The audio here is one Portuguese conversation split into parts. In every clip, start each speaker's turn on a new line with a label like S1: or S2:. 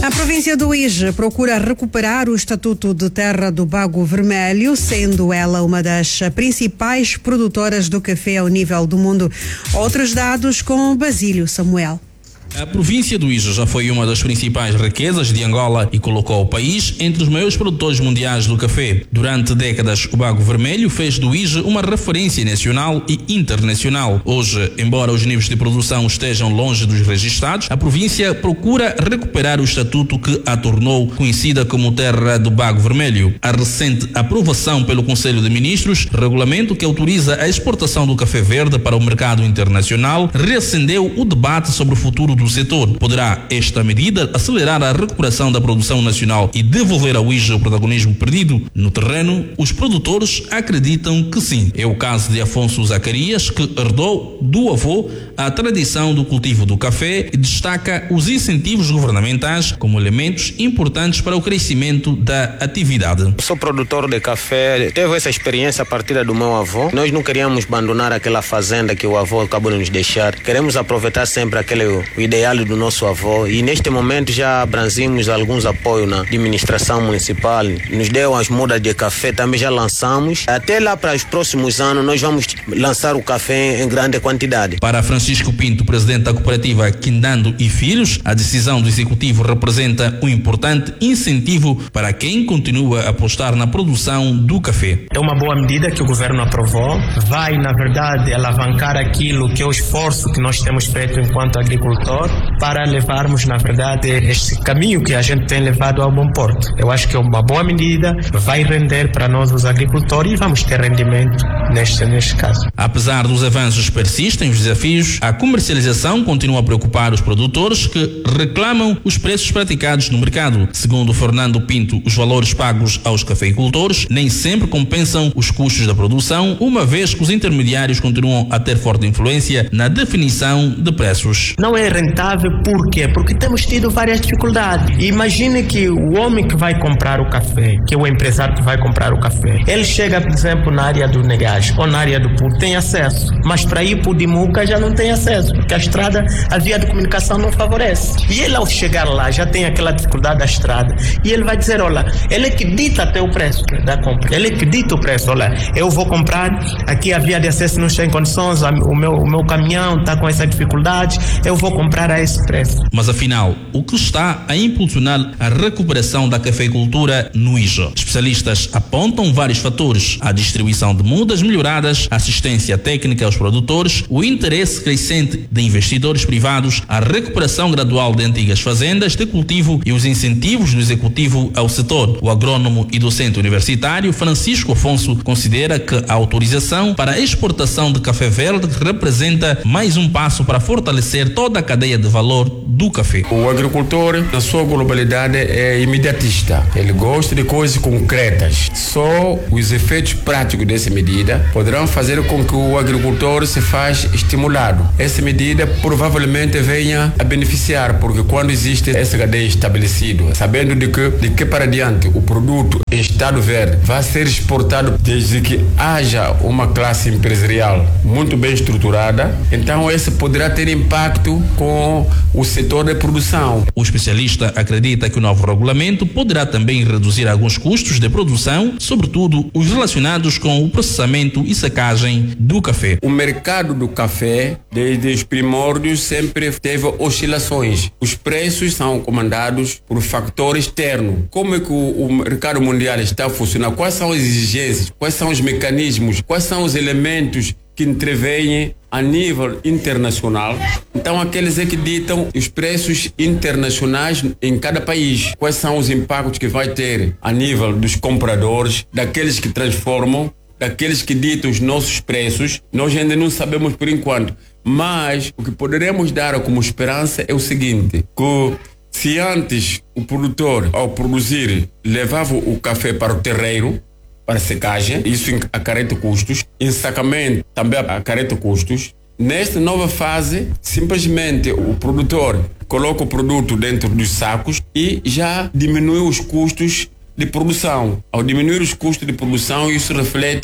S1: A província do Ije procura recuperar o estatuto de terra do Bago Vermelho, sendo ela uma das principais produtoras do café ao nível do mundo. Outros dados com Basílio Samuel.
S2: A província do Ije já foi uma das principais riquezas de Angola e colocou o país entre os maiores produtores mundiais do café. Durante décadas, o Bago Vermelho fez do Ije uma referência nacional e internacional. Hoje, embora os níveis de produção estejam longe dos registrados, a província procura recuperar o estatuto que a tornou conhecida como Terra do Bago Vermelho. A recente aprovação pelo Conselho de Ministros, regulamento que autoriza a exportação do café verde para o mercado internacional, reacendeu o debate sobre o futuro do setor. Poderá esta medida acelerar a recuperação da produção nacional e devolver ao Ije o protagonismo perdido no terreno? Os produtores acreditam que sim. É o caso de Afonso Zacarias, que herdou do avô a tradição do cultivo do café e destaca os incentivos governamentais como elementos importantes para o crescimento da atividade.
S3: Sou produtor de café, teve essa experiência a partir do meu avô. Nós não queríamos abandonar aquela fazenda que o avô acabou de nos deixar. Queremos aproveitar sempre o ideal do nosso avô, e neste momento já abrangimos alguns apoios na administração municipal, nos deu as mudas de café, também já lançamos. Até lá para os próximos anos nós vamos lançar o café em grande quantidade.
S2: Para Francisco Pinto, presidente da cooperativa Quindando e Filhos, a decisão do executivo representa um importante incentivo para quem continua a apostar na produção do café.
S4: É uma boa medida que o governo aprovou, vai na verdade alavancar aquilo que é o esforço que nós temos feito enquanto agricultor para levarmos, na verdade, este caminho que a gente tem levado ao bom porto. Eu acho que é uma boa medida, vai render para nós os agricultores e vamos ter rendimento neste caso.
S2: Apesar dos avanços, persistem os desafios. A comercialização continua a preocupar os produtores, que reclamam os preços praticados no mercado. Segundo Fernando Pinto, os valores pagos aos cafeicultores nem sempre compensam os custos da produção, uma vez que os intermediários continuam a ter forte influência na definição de preços.
S4: Não é rentável, por quê? Porque temos tido várias dificuldades. Imagine que o homem que vai comprar o café, que é o empresário que vai comprar o café, ele chega, por exemplo, na área do Negás ou na área do Porto, tem acesso, mas para ir para o Dimuca já não tem acesso, porque a estrada, a via de comunicação não favorece. E ele, ao chegar lá, já tem aquela dificuldade da estrada, e ele vai dizer, olha, ele é que dita até o preço da compra, ele é que dita o preço, olha, eu vou comprar, aqui a via de acesso não está em condições, o meu caminhão está com essa dificuldade, eu vou comprar a esse preço.
S2: Mas afinal, o que está a impulsionar a recuperação da cafeicultura no Ije? Especialistas apontam vários fatores: a distribuição de mudas melhoradas, assistência técnica aos produtores, o interesse crescente de investidores privados, a recuperação gradual de antigas fazendas de cultivo e os incentivos do executivo ao setor. O agrônomo e docente universitário Francisco Afonso considera que a autorização para a exportação de café verde representa mais um passo para fortalecer toda a cadeia de valor do café.
S5: O agricultor, na sua globalidade, é imediatista. Ele gosta de coisas concretas. Só os efeitos práticos dessa medida poderão fazer com que o agricultor se faça estimulado. Essa medida provavelmente venha a beneficiar, porque quando existe essa cadeia estabelecida, sabendo de que para diante o produto em estado verde vai ser exportado desde que haja uma classe empresarial muito bem estruturada, então esse poderá ter impacto com o setor de produção.
S2: O especialista acredita que o novo regulamento poderá também reduzir alguns custos de produção, sobretudo os relacionados com o processamento e secagem do café.
S5: O mercado do café, desde os primórdios, sempre teve oscilações. Os preços são comandados por fator externo. Como é que o mercado mundial está a funcionar? Quais são as exigências? Quais são os mecanismos? Quais são os elementos que intervêm a nível internacional? Então, aqueles é que ditam os preços internacionais em cada país. Quais são os impactos que vai ter a nível dos compradores, daqueles que transformam, daqueles que ditam os nossos preços? Nós ainda não sabemos por enquanto. Mas o que poderemos dar como esperança é o seguinte, que se antes o produtor, ao produzir, levava o café para o terreiro, para secagem, isso acarreta custos, ensacamento também acarreta custos. Nesta nova fase, simplesmente o produtor coloca o produto dentro dos sacos e já diminui os custos de produção. Ao diminuir os custos de produção, isso reflete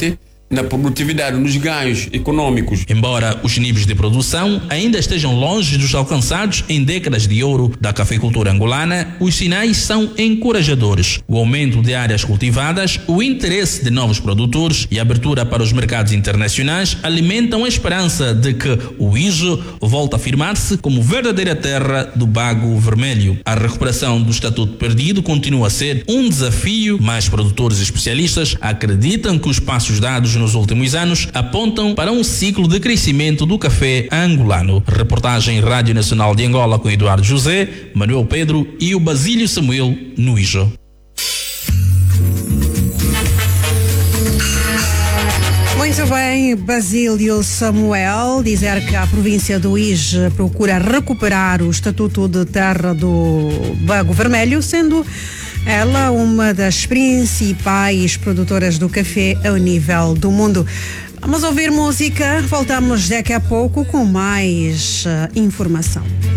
S5: na produtividade, nos ganhos econômicos.
S2: Embora os níveis de produção ainda estejam longe dos alcançados em décadas de ouro da cafeicultura angolana, os sinais são encorajadores. O aumento de áreas cultivadas, o interesse de novos produtores e a abertura para os mercados internacionais alimentam a esperança de que o Ijo volte a afirmar-se como verdadeira terra do Bago Vermelho. A recuperação do estatuto perdido continua a ser um desafio, mas produtores e especialistas acreditam que os passos dados nos últimos anos apontam para um ciclo de crescimento do café angolano. Reportagem Rádio Nacional de Angola com Eduardo José, Manuel Pedro e o Basílio Samuel no Ijo.
S1: Muito bem, Basílio Samuel, dizer que a província do Ije procura recuperar o estatuto de terra do Bago Vermelho, sendo ela uma das principais produtoras do café ao nível do mundo. Vamos ouvir música, voltamos daqui a pouco com mais informação.